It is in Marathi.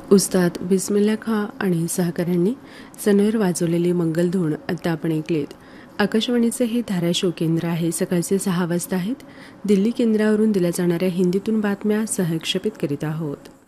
उस्ताद बिस्मिल्ला खां आणि सहकाऱ्यांनी सनोयर वाजवलेली मंगलधून आता आपण ऐकलीत. आकाशवाणीचे हे धाराशिव केंद्र आहे. सकाळचे 6 वाजता आहेत. दिल्ली केंद्रावरून दिल्या जाणाऱ्या हिंदीतून बातम्या सहक्षेपित करीत आहोत.